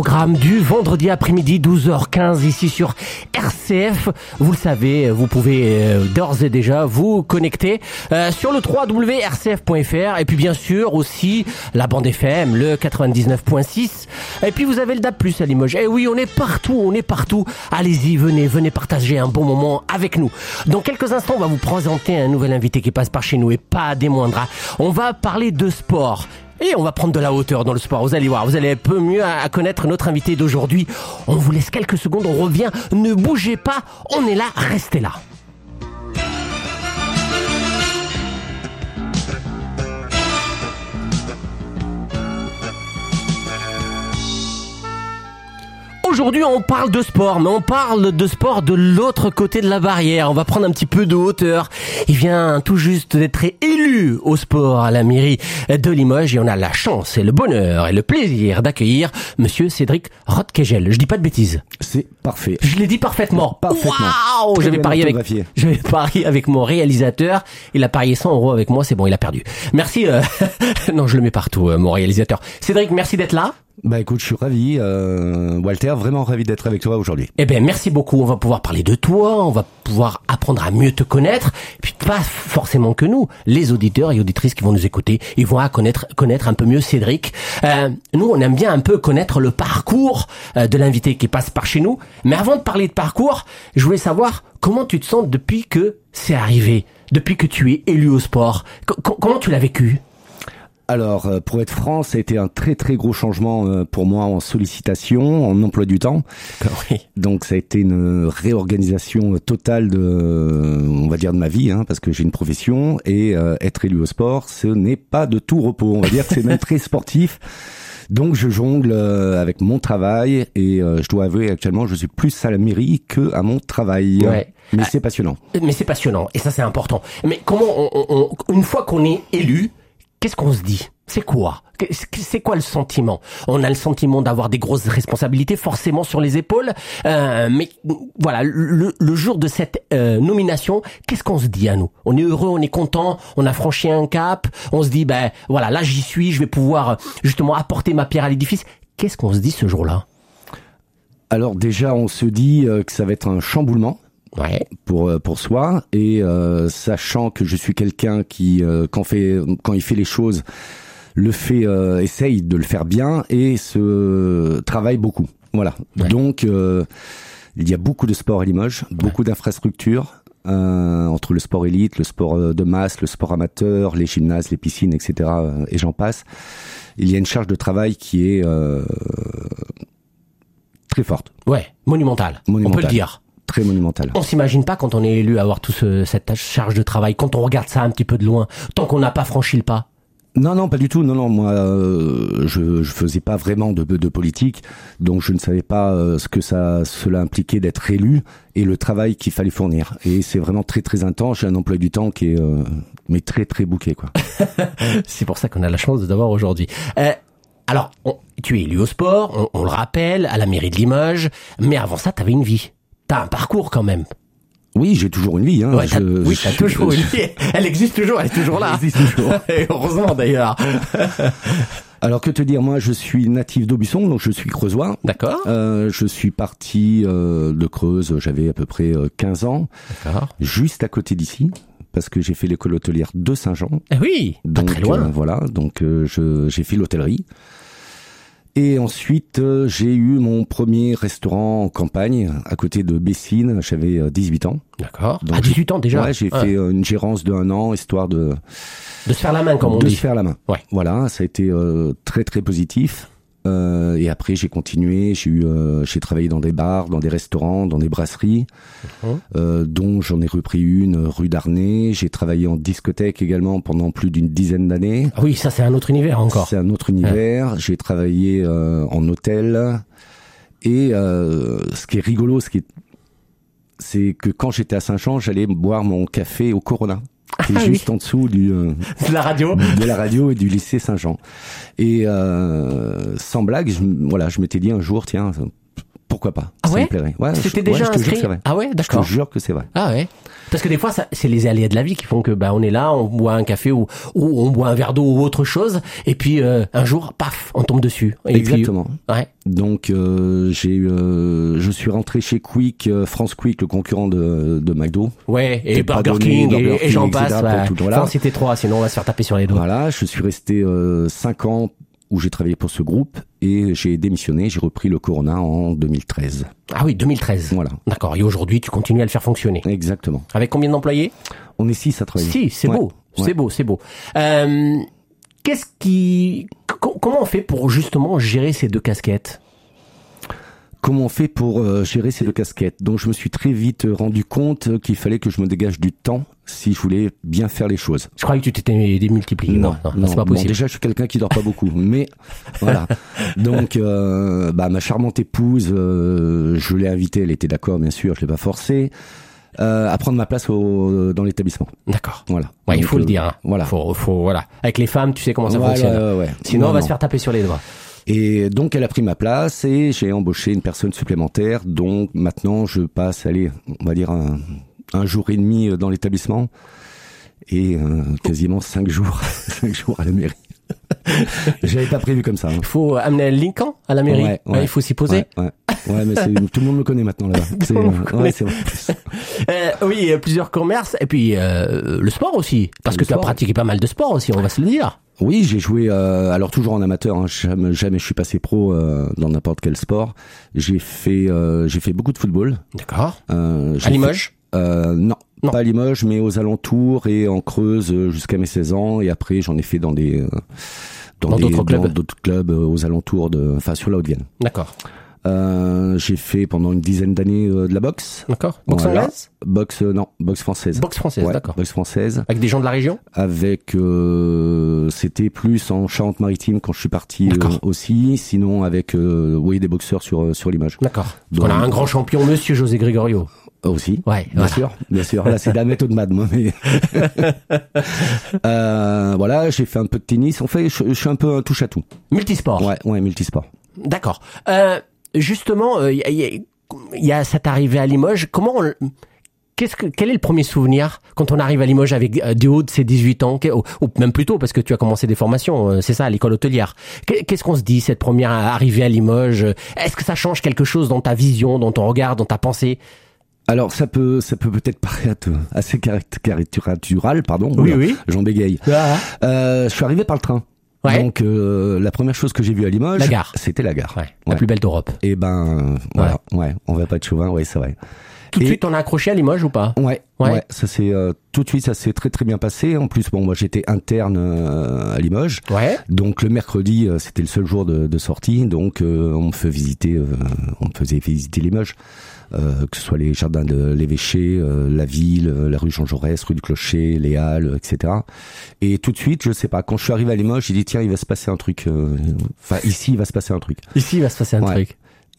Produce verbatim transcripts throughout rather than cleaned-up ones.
Programme du vendredi après-midi douze heures quinze ici sur R C F. Vous le savez, vous pouvez euh, d'ores et déjà vous connecter euh, sur le w w w point r c f point f r et puis bien sûr aussi la bande F M, le quatre-vingt-dix-neuf point six. Et puis vous avez le D A B plus, à Limoges. Et oui, on est partout, on est partout. Allez-y, venez, venez partager un bon moment avec nous. Dans quelques instants, on va vous présenter un nouvel invité qui passe par chez nous et pas des moindres. On va parler de sport. Et on va prendre de la hauteur dans le sport. Vous allez voir, vous allez un peu mieux à connaître notre invité d'aujourd'hui. On vous laisse quelques secondes, on revient. Ne bougez pas, on est là, restez là. Aujourd'hui, on parle de sport, mais on parle de sport de l'autre côté de la barrière. On va prendre un petit peu de hauteur. Il vient tout juste d'être élu au sport à la mairie de Limoges et on a la chance et le bonheur et le plaisir d'accueillir Monsieur Cédric Rothkegel. Je dis pas de bêtises. C'est parfait. Je l'ai dit parfaitement. Parfaitement. Waouh! J'avais parié avec, j'avais parié avec mon réalisateur. Il a parié cent euros avec moi. C'est bon, il a perdu. Merci. Euh... non, je le mets partout, euh, mon réalisateur. Cédric, merci d'être là. Bah écoute, je suis ravi, euh, Walter, vraiment ravi d'être avec toi aujourd'hui. Eh ben merci beaucoup, on va pouvoir parler de toi, on va pouvoir apprendre à mieux te connaître, et puis pas forcément que nous, les auditeurs et auditrices qui vont nous écouter, ils vont à connaître, connaître un peu mieux Cédric. Euh, nous, on aime bien un peu connaître le parcours euh, de l'invité qui passe par chez nous, mais avant de parler de parcours, je voulais savoir comment tu te sens depuis que c'est arrivé, depuis que tu es élu au sport. C- comment tu l'as vécu ? Alors, pour être franc, ça a été un très très gros changement pour moi en sollicitation, en emploi du temps. Oui. Donc, ça a été une réorganisation totale de, on va dire, de ma vie, hein, parce que j'ai une profession et euh, être élu au sport, ce n'est pas de tout repos. On va dire que c'est même très sportif. Donc, je jongle avec mon travail et euh, je dois avouer actuellement, je suis plus à la mairie que à mon travail. Ouais. Mais c'est passionnant. Mais c'est passionnant et ça c'est important. Mais comment, on, on, on, une fois qu'on est élu, qu'est-ce qu'on se dit ? C'est quoi ? C'est quoi le sentiment ? On a le sentiment d'avoir des grosses responsabilités forcément sur les épaules, euh, mais voilà, le, le jour de cette euh, nomination, qu'est-ce qu'on se dit à nous ? On est heureux, on est content, on a franchi un cap, on se dit ben voilà, là j'y suis, je vais pouvoir justement apporter ma pierre à l'édifice. Qu'est-ce qu'on se dit ce jour-là ? Alors déjà, on se dit euh, que ça va être un chamboulement. Ouais. Pour pour soi et euh, sachant que je suis quelqu'un qui euh, quand fait quand il fait les choses le fait euh, essaye de le faire bien et se travaille beaucoup. Voilà. Ouais. Donc euh, il y a beaucoup de sport à Limoges, ouais. beaucoup d'infrastructures euh, entre le sport élite, le sport de masse, le sport amateur, les gymnases, les piscines, et cetera. Euh, et j'en passe. Il y a une charge de travail qui est euh, très forte. Ouais, monumentale. Monumentale. On peut le dire. Très monumental. On s'imagine pas quand on est élu avoir toute ce, cette charge de travail, quand on regarde ça un petit peu de loin, tant qu'on n'a pas franchi le pas. Non, non, pas du tout. Non, non, moi, euh, je, je faisais pas vraiment de, de politique, donc je ne savais pas euh, ce que ça, cela impliquait d'être élu et le travail qu'il fallait fournir. Et c'est vraiment très, très intense. J'ai un emploi du temps qui est, euh, mais très, très bouqué, quoi. C'est pour ça qu'on a la chance de t'avoir aujourd'hui. Euh, alors, on, tu es élu au sport, on, on le rappelle, à la mairie de Limoges, mais avant ça, t'avais une vie. T'as un parcours quand même. Oui, j'ai toujours une vie. Hein. Ouais, t'as, je, oui, t'as je, toujours je, une vie. Elle existe toujours, elle est toujours là. Elle existe toujours. Et heureusement d'ailleurs. Alors que te dire, moi je suis natif d'Aubusson, donc je suis creusois. D'accord. Euh, je suis parti euh, de Creuse, j'avais à peu près quinze ans. D'accord. Juste à côté d'ici. Parce que j'ai fait l'école hôtelière de Saint-Jean. Eh oui, donc, pas très loin. Euh, voilà, donc euh, je, j'ai fait l'hôtellerie. Et ensuite, euh, j'ai eu mon premier restaurant en campagne, à côté de Bessines, j'avais euh, dix-huit ans. D'accord. Donc, à dix-huit ans déjà. Ouais, j'ai ouais. fait euh, une gérance de un an, histoire de... De se faire la main, comme on de dit. De se faire la main. Ouais. Voilà, ça a été euh, très très positif. Euh, et après, j'ai continué, j'ai eu, euh, j'ai travaillé dans des bars, dans des restaurants, dans des brasseries, mmh. euh, dont j'en ai repris une rue d'Arnay. J'ai travaillé en discothèque également pendant plus d'une dizaine d'années. Ah oui, ça c'est un autre univers encore. C'est un autre univers. Ouais. J'ai travaillé euh, en hôtel. Et euh, ce qui est rigolo, ce qui est, c'est que quand j'étais à Saint-Jean, j'allais boire mon café au Corona. Qui est ah, juste oui. en dessous du euh, de la radio, de la radio et du lycée Saint-Jean. Et euh, sans blague, je, voilà, je m'étais dit un jour, tiens, Pourquoi pas? Ah ça ouais me plairait. Ouais, C'était je, déjà ouais, je te jure inscrit. que c'est vrai. Ah ouais, d'accord. Je te jure que c'est vrai. Ah ouais. Parce que des fois, ça, c'est les aléas de la vie qui font que bah on est là, on boit un café ou, ou on boit un verre d'eau ou autre chose, et puis euh, un jour, paf, on tombe dessus. Et Exactement. Puis, ouais. Donc euh, j'ai, euh, je suis rentré chez Quick, euh, France Quick, le concurrent de, de McDo. Ouais, et T'es Burger pas donné, King, Burger et, et King, j'en et cetera passe. pour Bah, tout, voilà. Enfin, c'était trois, sinon on va se faire taper sur les doigts. Voilà, je suis resté euh, cinq ans où j'ai travaillé pour ce groupe et j'ai démissionné, j'ai repris le Corona en deux mille treize. Ah oui, deux mille treize. Voilà. D'accord. Et aujourd'hui, tu continues à le faire fonctionner. Exactement. Avec combien d'employés? On est six à travailler. Si, c'est Ouais. beau, Ouais. c'est beau, c'est beau. Euh, qu'est-ce qui, c- comment on fait pour justement gérer ces deux casquettes? Comment on fait pour euh, gérer ces deux casquettes? Donc je me suis très vite rendu compte qu'il fallait que je me dégage du temps si je voulais bien faire les choses. Je croyais que tu t'étais démultiplié. Non, non, non, c'est pas bon, possible. déjà je suis quelqu'un qui dort pas beaucoup, mais voilà. Donc euh, bah ma charmante épouse, euh, je l'ai invitée, elle était d'accord bien sûr, je l'ai pas forcée euh, à prendre ma place au, dans l'établissement. D'accord. Voilà. Ouais, il Donc, faut le euh, dire. Hein. Voilà. Faut, faut, voilà. Avec les femmes, tu sais comment ça Voilà, fonctionne. ouais, ouais. Sinon, Non, on va non. se faire taper sur les doigts. Et donc elle a pris ma place et j'ai embauché une personne supplémentaire. Donc maintenant je passe, allez, on va dire un, un jour et demi dans l'établissement et euh, quasiment cinq jours, cinq jours à la mairie. J'avais pas prévu comme ça. Hein. Il faut amener un Lincoln à la mairie. Ouais, ouais. Ouais, il faut s'y poser. Ouais, ouais. Ouais, mais c'est, tout le monde me connaît maintenant là-bas. Tout C'est, le monde me euh, connaît. ouais, c'est vrai. Euh, oui, il y a plusieurs commerces et puis euh, le sport aussi, parce Le que tu as sport. pratiqué pas mal de sport aussi, on va se le dire. Oui, j'ai joué, euh, alors toujours en amateur, hein, jamais, jamais je suis passé pro euh, dans n'importe quel sport. J'ai fait, euh, j'ai fait beaucoup de football. D'accord. Euh, j'ai À Limoges. fait- euh, non, Non. pas à Limoges, mais aux alentours et en Creuse euh, jusqu'à mes seize ans. Et après, j'en ai fait dans des, euh, Dans des- d'autres clubs. dans d'autres clubs euh, aux alentours de, enfin sur la Haute-Vienne. D'accord. Euh, j'ai fait pendant une dizaine d'années euh, de la boxe. D'accord. Boxe Voilà. anglaise. Boxe, euh, non, boxe française. Boxe française, Ouais, d'accord. Boxe française. Avec des gens de la région. Avec, euh, c'était plus en Charente-Maritime quand je suis parti euh, D'accord. aussi. Sinon avec, euh, oui, des boxeurs sur euh, sur Limoges. D'accord. Donc- On a un grand champion, Monsieur José Gregorio. Aussi. Ouais. Bien voilà. sûr, bien sûr. Là, c'est d'un mètre au-delà de moi. Mais... euh, voilà, j'ai fait un peu de tennis. En fait, je, je suis un peu un touche à tout. Multisport. Ouais, ouais, multisport. D'accord. Euh, justement, il y, a- y, a- y a cette arrivée à Limoges. Comment on, qu'est-ce que, quel est le premier souvenir quand on arrive à Limoges avec euh, du haut de ses dix-huit ans, ou, ou même plus tôt parce que tu as commencé des formations, euh, c'est ça, à l'école hôtelière. Qu'est- Qu'est-ce qu'on se dit cette première arrivée à Limoges? Est-ce que ça change quelque chose dans ta vision, dans ton regard, dans ta pensée? Alors, ça peut, ça peut peut-être paraître assez caric- caricatural, pardon. Oui, Oula, oui. J'en bégaye. Ah. Euh, je suis arrivé par le train. Ouais. Donc, euh, la première chose que j'ai vue à Limoges, La gare. c'était la gare. Ouais, la plus belle d'Europe. Et ben, euh, voilà, ouais, on va pas de chauvin, ouais, c'est vrai. Tout de Et- suite, on a accroché à Limoges ou pas? Ouais, Ouais. ouais, ça c'est euh, tout de suite, ça s'est très très bien passé. En plus, bon, moi j'étais interne euh, à Limoges, Ouais. donc le mercredi euh, c'était le seul jour de, de sortie, donc euh, on me fait visiter, euh, on me faisait visiter Limoges, euh, que ce soit les jardins de l'évêché, euh, la ville, euh, la rue Jean Jaurès, rue du Clocher, les Halles, et cetera. Et tout de suite, je sais pas, quand je suis arrivé à Limoges, j'ai dit tiens, il va se passer un truc, euh, enfin ici il va se passer un truc. Ici, il va se passer un Ouais. truc.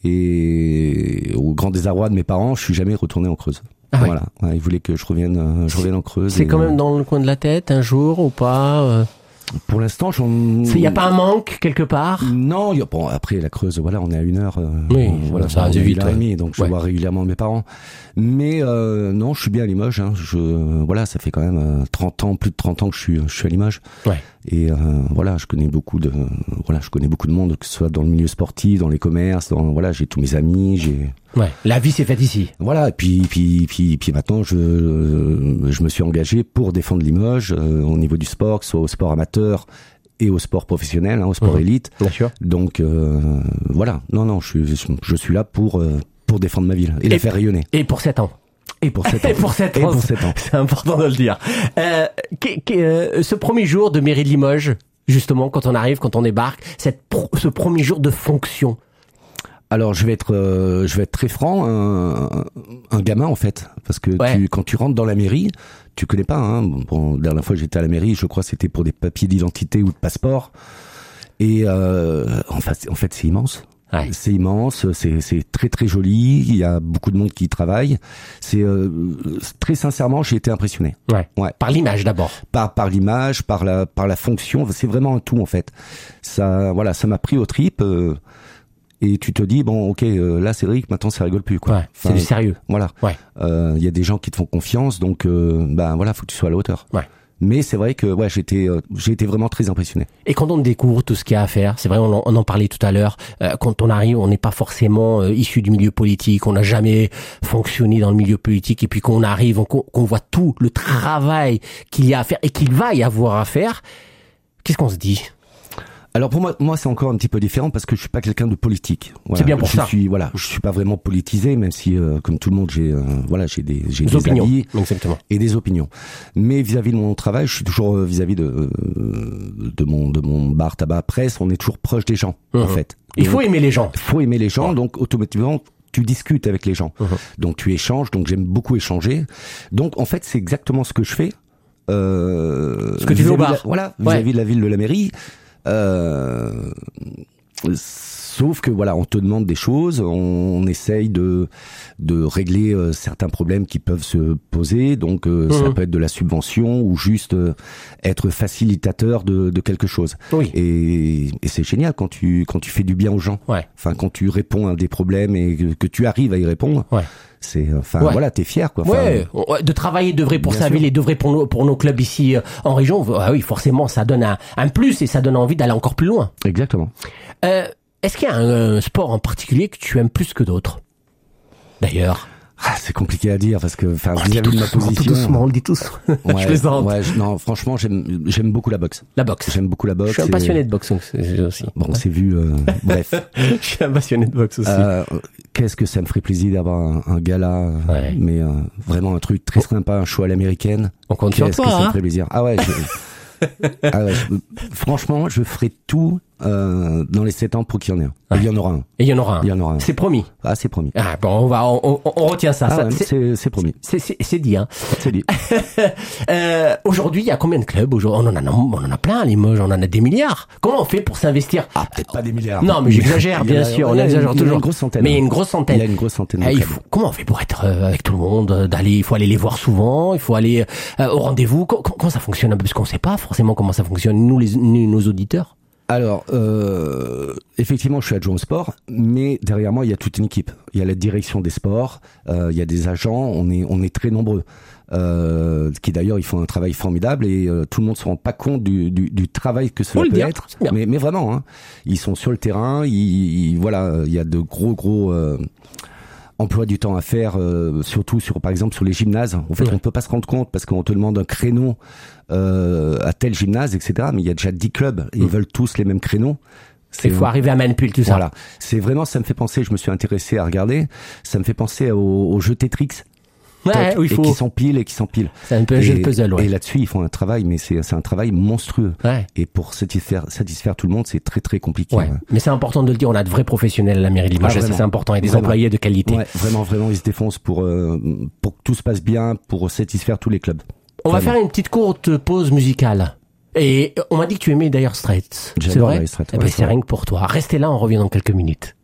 Et au grand désarroi de mes parents, je suis jamais retourné en Creuse. Ah ouais. Voilà, ouais, ils voulaient que je revienne, euh, je revienne en Creuse. C'est et, quand euh, même dans le coin de la tête, un jour ou pas? euh, Pour l'instant, j'en. Il n'y a pas un manque quelque part? Non, y a... bon après la Creuse, voilà, on est à une heure. Euh, Oui, euh, voilà, ça on va est à vite, une heure et ouais. demie, donc je Ouais. vois régulièrement mes parents. Mais euh, non, je suis bien à Limoges. Hein. Je, voilà, ça fait quand même euh, trente ans, plus de trente ans que je suis, je suis à Limoges. Ouais. Et euh, voilà, je connais beaucoup de, voilà, je connais beaucoup de monde, que ce soit dans le milieu sportif, dans les commerces, dans, voilà, j'ai tous mes amis, j'ai. Ouais. La vie s'est faite ici. Voilà, et puis puis puis puis maintenant je je me suis engagé pour défendre Limoges euh, au niveau du sport, que ce soit au sport amateur et au sport professionnel, hein, au sport Mmh. élite. Bien sûr. Donc euh, voilà, non non, je suis je suis là pour euh, pour défendre ma ville et, Et- la faire rayonner. Et pour sept ans. Et pour sept ans. Et pour sept Et ans. pour sept ans. C'est important de le dire. Euh, qu'est- qu'est- euh, ce premier jour de mairie de Limoges, justement, quand on arrive, quand on débarque, cette pro- ce premier jour de fonction. Alors je vais être euh, je vais être très franc, un, un gamin en fait, parce que Ouais. tu, quand tu rentres dans la mairie, tu connais pas. Hein, bon, la dernière fois j'étais à la mairie, je crois que c'était pour des papiers d'identité ou de passeport. Et euh, en fait, en fait c'est immense. Ouais. C'est immense, c'est c'est très très joli. Il y a beaucoup de monde qui y travaille. C'est euh, très sincèrement, j'ai été impressionné Ouais. Ouais. Par l'image d'abord. par par l'image, par la par la fonction. C'est vraiment un tout en fait. Ça, voilà, ça m'a pris aux tripes. euh, et tu te dis bon ok euh, là Cédric maintenant ça rigole plus quoi. Ouais, enfin, c'est du sérieux. Voilà. Ouais. Il euh, y a des gens qui te font confiance donc euh, ben voilà faut que tu sois à la hauteur. Ouais. Mais c'est vrai que ouais j'étais euh, j'ai été vraiment très impressionné. Et quand on découvre tout ce qu'il y a à faire, c'est vrai, on en, on en parlait tout à l'heure, euh, quand on arrive, on n'est pas forcément euh, issu du milieu politique, on n'a jamais fonctionné dans le milieu politique, et puis qu'on arrive, on, qu'on voit tout le travail qu'il y a à faire et qu'il va y avoir à faire, qu'est-ce qu'on se dit ? Alors pour moi, moi c'est encore un petit peu différent parce que je suis pas quelqu'un de politique. Voilà. C'est bien pour je ça. Suis, voilà, je suis pas vraiment politisé, même si, euh, comme tout le monde, j'ai, euh, voilà, j'ai des, j'ai des, des opinions, avis exactement, et des opinions. Mais vis-à-vis de mon travail, je suis toujours euh, vis-à-vis de euh, de mon de mon bar tabac presse. On est toujours proche des gens, mmh. en fait. Il donc, faut aimer les gens. Il faut aimer les gens, ouais. Donc automatiquement tu discutes avec les gens, mmh. donc tu échanges. Donc j'aime beaucoup échanger. Donc en fait c'est exactement ce que je fais. Euh, ce que tu fais au bar. La, voilà, vis-à-vis ouais. de la ville de la mairie. Euh, sauf que voilà, on te demande des choses, on, on essaye de de régler euh, certains problèmes qui peuvent se poser. Donc euh, mmh. ça peut être de la subvention ou juste euh, être facilitateur de, de quelque chose. Oui. Et, et c'est génial quand tu quand tu fais du bien aux gens. Ouais. Enfin quand tu réponds à des problèmes et que, que tu arrives à y répondre. Ouais. C'est enfin ouais. voilà, t'es fier quoi. Enfin, ouais, de travailler de vrai pour sa sûr. ville et de vrai pour nos pour nos clubs ici euh, en région. Ah oui, forcément, ça donne un, un plus et ça donne envie d'aller encore plus loin. Exactement. Euh, est-ce qu'il y a un, un sport en particulier que tu aimes plus que d'autres ? D'ailleurs. Ah, c'est compliqué à dire parce que enfin vis-à-vis de ma position. Tout doucement, on le dit tous. Ouais, je plaisante. Ouais, je, non, franchement, j'aime j'aime beaucoup la boxe. La boxe. J'aime beaucoup la boxe. Je suis un passionné de boxe aussi. Bon, on s'est vu. Euh, bref. Je suis un passionné de boxe aussi. Euh, qu'est-ce que ça me ferait plaisir d'avoir un, un gala, ouais. mais euh, vraiment un truc très sympa, un show à l'américaine. On compte sur toi. Qu'est-ce que hein ça me ferait plaisir. Ah ouais. Je, ah ouais, je, franchement, je ferai tout euh, dans les sept ans pour qu'il y en ait un. Ouais. Il y en aura un. Et il y en aura un. Il y en aura un. C'est promis. Ah, c'est promis. Ah bon, on va, on, on, on retient ça. Ah ça ouais, c'est, c'est, c'est promis. C'est, c'est, c'est dit, hein. C'est dit. euh, aujourd'hui, il y a combien de clubs aujourd'hui ? On en a, on en a plein à Limoges. On en a des milliards. Comment on fait pour s'investir ? Ah, peut-être pas des milliards. Non, mais j'exagère, bien sûr. On exagère toujours. Il y a une grosse centaine. Mais il y a une grosse centaine. Il y a une grosse centaine. Eh, il faut, comment on fait pour être euh, avec tout le monde, d'aller, il faut aller les voir souvent, il faut aller euh, au rendez-vous. Comment, comment ça fonctionne ? Parce qu'on sait pas forcément comment ça fonctionne. Nous, les, nous, nos auditeurs. Alors, euh, effectivement, je suis adjoint au sport, mais derrière moi, il y a toute une équipe. Il y a la direction des sports, euh, il y a des agents, on est, on est très nombreux, euh, qui d'ailleurs, ils font un travail formidable et euh, tout le monde se rend pas compte du, du, du travail que cela peut dire, être. Mais, mais vraiment, hein, ils sont sur le terrain, ils, ils, voilà, il y a de gros, gros... Euh, emploi du temps à faire, euh, surtout sur, par exemple, sur les gymnases. En fait, ouais. on peut pas se rendre compte parce qu'on te demande un créneau euh, à tel gymnase, et cetera. Mais il y a déjà dix clubs et mmh. ils veulent tous les mêmes créneaux. Il faut arriver à manipuler tout ça. Voilà. C'est vraiment, ça me fait penser, je me suis intéressé à regarder, ça me fait penser au, au jeu Tetris. Ouais, où il faut. Et qui s'empilent et qui s'empilent. C'est un peu un jeu de puzzle, ouais. Et là-dessus, ils font un travail, mais c'est, c'est un travail monstrueux. Ouais. Et pour satisfaire, satisfaire tout le monde, c'est très, très compliqué. Ouais. Ouais. Mais c'est important de le dire, on a de vrais professionnels à la mairie de Limoges, ah, ça c'est important, et des vraiment. employés de qualité. Ouais, vraiment, vraiment, ils se défoncent pour, euh, pour que tout se passe bien, pour satisfaire tous les clubs. On vraiment. va faire une petite courte pause musicale. Et on m'a dit que tu aimais Dire Straits. J'adore c'est vrai? Dire Straits. Eh ben, ouais, c'est rien que pour toi. Restez là, on revient dans quelques minutes.